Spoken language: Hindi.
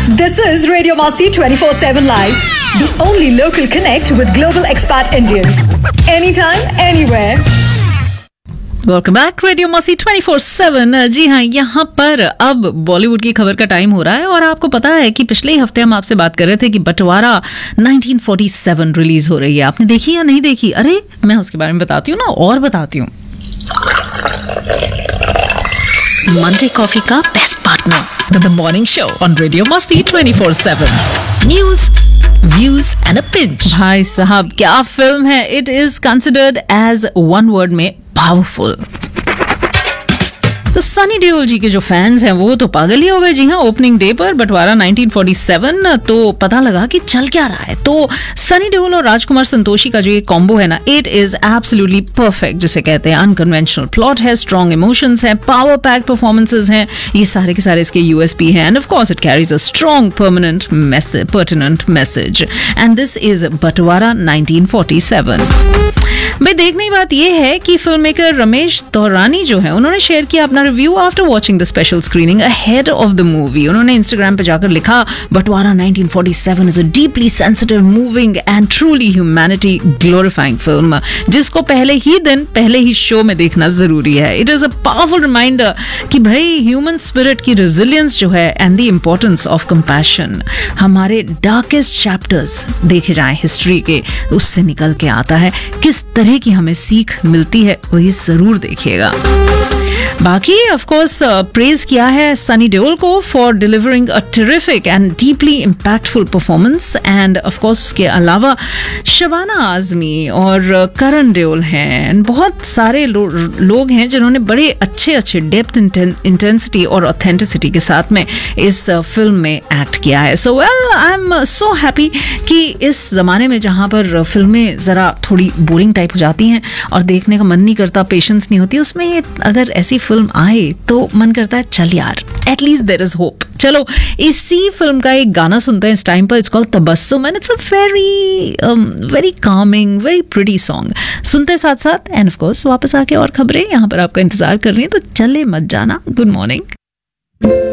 This is Radio Masti 24/7 Live, the only local connect with global expat Indians. Anytime, anywhere. Welcome back radio मस्ती 24/7। जी हाँ, यहाँ पर अब बॉलीवुड की खबर का टाइम हो रहा है और आपको पता है कि पिछले ही हफ्ते हम आपसे बात कर रहे थे कि बंटवारा 1947 रिलीज हो रही है। आपने देखी या नहीं देखी? अरे मैं उसके बारे में बताती हूँ ना, और बताती हूँ। मंडे कॉफी का best partner, the morning show on radio मस्ती 24/7। News, views and a pinch. भाई साहब क्या फिल्म है! It is considered as one word में पावरफुल। तो सनी देओल जी के जो फैंस हैं वो तो पागल ही हो गए। जी हाँ, ओपनिंग डे पर बंटवारा 1947 तो पता लगा कि चल क्या रहा है। तो सनी देओल और राजकुमार संतोषी का जो ये कॉम्बो है ना, इट इज एब्सोल्युटली परफेक्ट, जिसे कहते हैं। अनकन्वेंशनल प्लॉट है, स्ट्रॉन्ग इमोशंस हैं, पावर पैक परफॉर्मेंसेज हैं, ये सारे के सारे इसके यूएसपी हैं। End of course it carries a strong pertinent message, and this is बंटवारा 1947। भाई देखने की बात यह है कि फिल्म मेकर रमेश तौरानी जो है, उन्होंने शेयर किया अपना review after watching the special screening ahead of the movie. उन्होंने इंस्टाग्राम पे जाकर लिखा, बंटवारा 1947 is a deeply sensitive, moving and truly humanity glorifying film, जिसको पहले ही शो में देखना जरूरी है। It is a powerful reminder कि भाई ह्यूमन स्पिरिट की रेजिलियंस जो है and the importance of compassion, हमारे डार्केस्ट चैप्टर्स देखे जाएं हिस्ट्री के, उससे निकल के आता है। किस तरह की हमें सीख मिलती है वही जरूर देखिएगा। बाकी ऑफ कोर्स प्रेज किया है सनी देओल को for delivering a terrific and deeply impactful performance. End of course उसके अलावा शबाना आजमी और करण देओल हैं, एंड बहुत सारे लोग हैं जिन्होंने बड़े अच्छे डेप्थ, इंटेंसिटी और ऑथेंटिसिटी के साथ में इस फिल्म में एक्ट किया है। So well, I am so happy कि इस जमाने में जहाँ पर फिल्में जरा थोड़ी बोरिंग टाइप हो जाती हैं और देखने का मन नहीं करता, पेशेंस नहीं होती, उसमें अगर ऐसी फिल्म आए तो मन करता है चल यार, एटलीस्ट देयर इज होप। चलो इसी फिल्म का एक गाना सुनते हैं इस टाइम पर। It's called Tabassum and it's a very Kameng, very pretty song. सुनते हैं साथ साथ, एंड ऑफ कोर्स वापस आके और खबरें यहाँ पर आपका इंतजार कर रही हैं, तो चले मत जाना। Good morning.